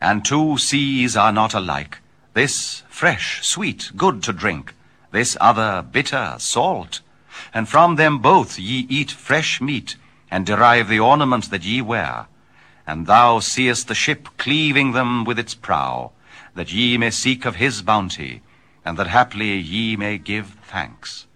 And two seas are not alike, this fresh, sweet, good to drink, this other bitter, salt. And from them both ye eat fresh meat, and derive the ornaments that ye wear. And thou seest the ship cleaving them with its prow, that ye may seek of his bounty, and that haply ye may give thanks.